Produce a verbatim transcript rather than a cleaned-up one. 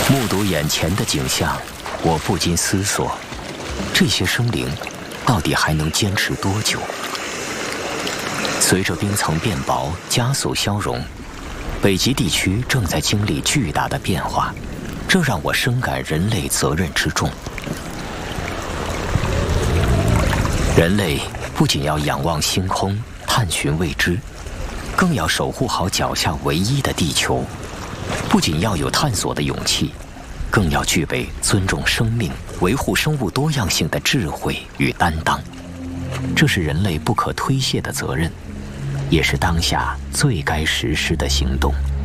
目睹眼前的景象，我不禁思索：这些生灵到底还能坚持多久？随着冰层变薄、加速消融，北极地区正在经历巨大的变化，这让我深感人类责任之重。人类不仅要仰望星空，探寻未知，更要守护好脚下唯一的地球。不仅要有探索的勇气，更要具备尊重生命、维护生物多样性的智慧与担当。这是人类不可推卸的责任，也是当下最该实施的行动。